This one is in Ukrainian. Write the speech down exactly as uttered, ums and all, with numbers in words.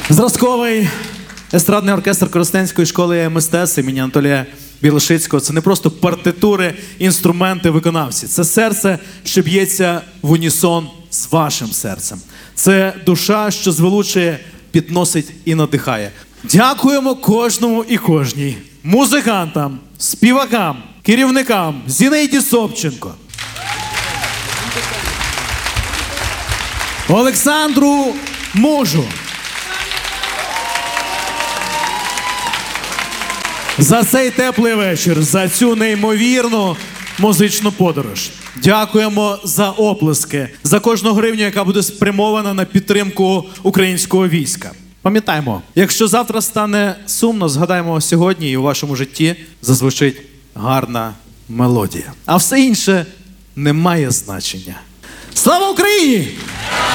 Зразковий естрадний оркестр Коростенської школи мистецтв імені Анатолія Білошицького – це не просто партитури, інструменти, виконавці. Це серце, що б'ється в унісон з вашим серцем. Це душа, що звеличує, підносить і надихає. Дякуємо кожному і кожній. Музикантам, співакам, керівникам, Зінаїді Собченко, Олександру Мужу за цей теплий вечір, за цю неймовірну музичну подорож. Дякуємо за оплески, за кожну гривню, яка буде спрямована на підтримку українського війська. Пам'ятаємо, якщо завтра стане сумно, згадаємо сьогодні і у вашому житті зазвучить гарна мелодія. А все інше не має значення. Слава Україні!